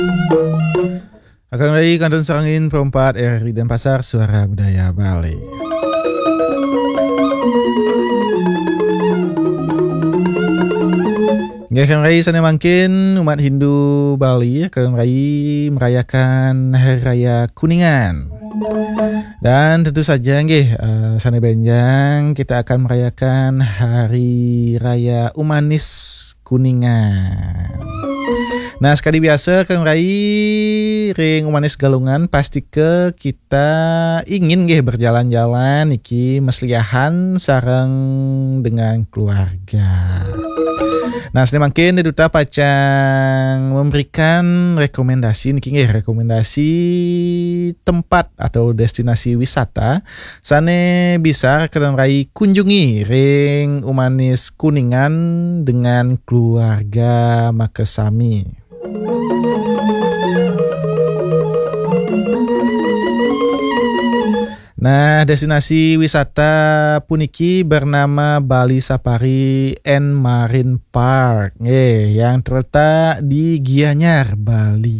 Akan Rai Kantun Serangin Perempat RRI Denpasar, Suara Budaya Bali. Akan Rai sana makin umat Hindu Bali akan Rai merayakan Hari Raya Kuningan. Dan tentu saja sana benjang kita akan merayakan Hari Raya Umanis Kuningan. Nah, sekali biasa kan Rai ring Umanis Galungan pasti ke kita ingin berjalan-jalan iki mesliahan sareng dengan keluarga. Nah, semakin Duta Pacang memberikan rekomendasi rekomendasi tempat atau destinasi wisata sane bisa kalian Rai kunjungi ring Umanis Kuningan dengan keluarga Makesami. Nah, destinasi wisata puniki bernama Bali Safari and Marine Park, yang terletak di Gianyar, Bali.